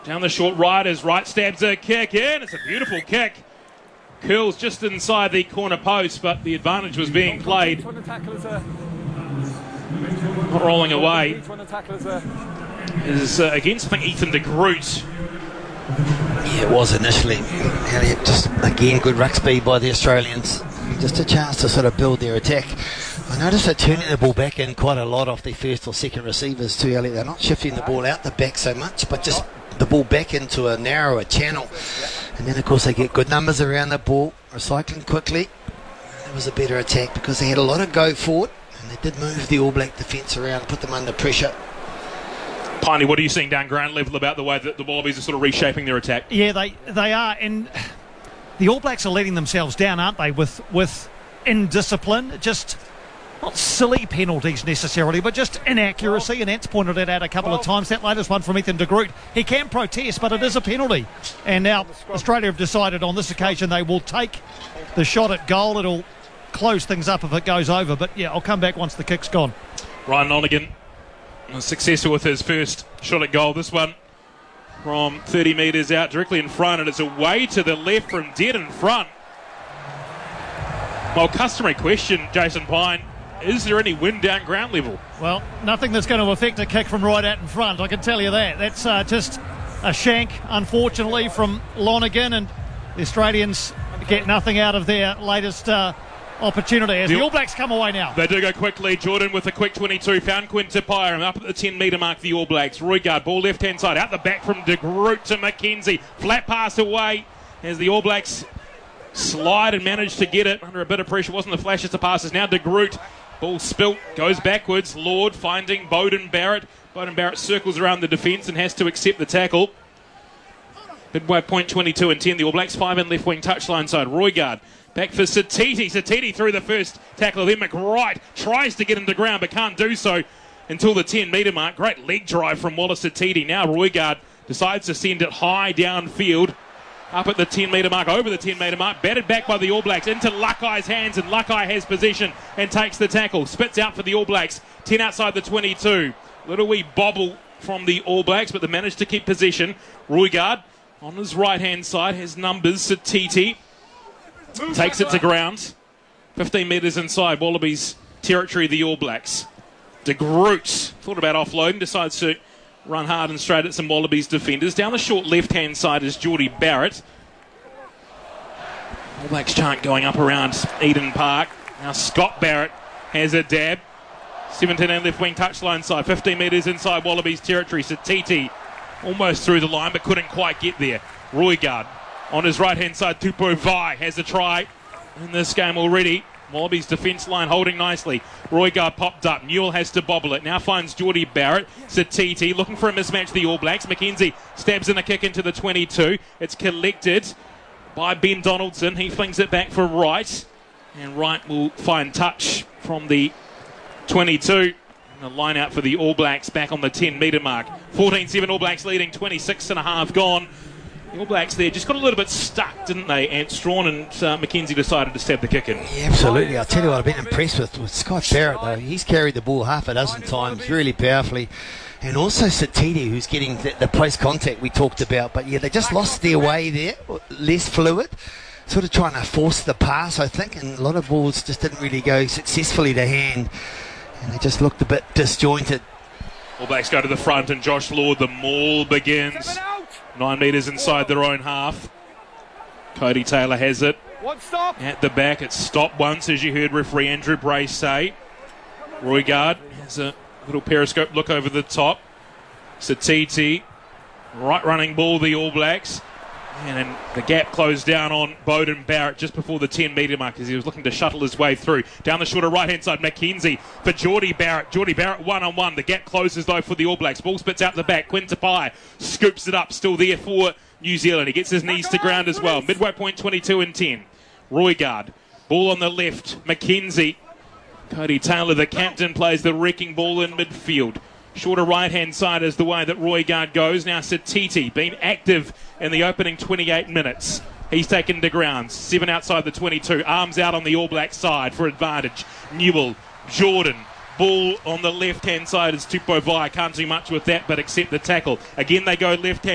Down the short right as Wright stabs a kick in. It's a beautiful kick. Curls just inside the corner post, but the advantage was being played. Not rolling away. Is against, I think, Ethan de Groot. Yeah, it was initially. Elliott, just again good ruck speed by the Australians. Just a chance to sort of build their attack. I noticed they're turning the ball back in quite a lot off their first or second receivers too, Elliott. They're not shifting the ball out the back so much, but just the ball back into a narrower channel. And then, of course, they get good numbers around the ball, recycling quickly. It was a better attack because they had a lot of go forward, and they did move the All Black defence around and put them under pressure. Piney, what are you seeing down ground level about the way that the Wallabies are sort of reshaping their attack? Yeah, they are, and the All Blacks are letting themselves down, aren't they, with indiscipline, just not silly penalties necessarily, but just inaccuracy, and Ant's pointed it out a couple of times. That latest one from Ethan de Groot, he can protest, but it is a penalty. And now Australia have decided on this occasion they will take the shot at goal. It'll close things up if it goes over, but yeah, I'll come back once the kick's gone. Ryan Lonergan, successful with his first shot at goal. This one from 30 metres out, directly in front, and it's away to the left from dead in front. Well, customary question, Jason Pine, is there any wind down ground level? Well, nothing that's going to affect a kick from right out in front, I can tell you that. That's just a shank, unfortunately, from Lonergan, and the Australians get nothing out of their latest opportunity as the All Blacks come away now. They do go quickly. Jordan with a quick 22 found Quinn Tupaia up at the 10 metre mark. The All Blacks. Roigard, ball left hand side, out the back from de Groot to McKenzie. Flat pass away as the All Blacks slide and manage to get it under a bit of pressure. Wasn't the flashes of passes. Now de Groot, ball spilt, goes backwards. Lord finding Beauden Barrett. Beauden Barrett circles around the defence and has to accept the tackle. Midway point 22 and 10. The All Blacks 5 in left wing touchline side. Roigard back for Satiti. Satiti through the first tackle. Then McWright tries to get into ground but can't do so until the 10 metre mark. Great leg drive from Wallace Satiti. Now Roigard decides to send it high downfield. Up at the 10 metre mark, over the 10 metre mark, batted back by the All Blacks into Luckai's hands, and Luckei has possession and takes the tackle. Spits out for the All Blacks, 10 outside the 22. Little wee bobble from the All Blacks, but they managed to keep possession. Roigard on his right hand side has numbers. Satiti takes it to ground. 15 metres inside Wallabies territory, the All Blacks. De Groot thought about offloading, decides to run hard and straight at some Wallabies defenders. Down the short left-hand side is Geordie Barrett. All Blacks chant going up around Eden Park. Now Scott Barrett has a dab. 17 and left wing touchline side. 15 metres inside Wallabies territory. Satiti almost through the line but couldn't quite get there. Roigard on his right-hand side. Tupou Vaa'i has a try in this game already. Wallabies defence line holding nicely. Roigard popped up. Newell has to bobble it. Now finds Geordie Barrett. Satiti looking for a mismatch, the All Blacks. McKenzie stabs in a kick into the 22. It's collected by Ben Donaldson. He flings it back for Wright. And Wright will find touch from the 22. And the line out for the All Blacks back on the 10 metre mark. 14-7 All Blacks leading. 26 and a half gone. The All Blacks there just got a little bit stuck, didn't they? Ant Strawn and McKenzie decided to stab the kick in. Yeah, absolutely. I'll tell you what, I've been impressed with Scott Barrett, though. He's carried the ball half a dozen times really powerfully. And also Satiti, who's getting the post contact we talked about. But yeah, they just lost their way there, less fluid. Sort of trying to force the pass, I think. And a lot of balls just didn't really go successfully to hand. And they just looked a bit disjointed. All Blacks go to the front and Josh Lord, the maul begins. 9 metres inside their own half. Cody Taylor has it. At the back, it's stopped once, as you heard referee Andrew Bray say. Roigard has a little periscope look over the top. Satiti, right running ball, the All Blacks. And then the gap closed down on Beauden Barrett just before the 10 metre mark as he was looking to shuttle his way through. Down the shorter right-hand side, McKenzie for Geordie Barrett. Geordie Barrett one-on-one. The gap closes, though, for the All Blacks. Ball spits out the back. Quinn Tupaia scoops it up. Still there for New Zealand. He gets his knees to ground as well. Midway point 22 and 10. Roigard. Ball on the left. McKenzie. Cody Taylor, the captain, plays the wrecking ball in midfield. Shorter right-hand side is the way that Roigard goes. Now Satiti, been active in the opening 28 minutes. He's taken to ground. 7 outside the 22. Arms out on the All Black side for advantage. Newell, Jordan. Ball on the left-hand side is Tupou Vaa'i. Can't do much with that but accept the tackle. Again they go left-hand.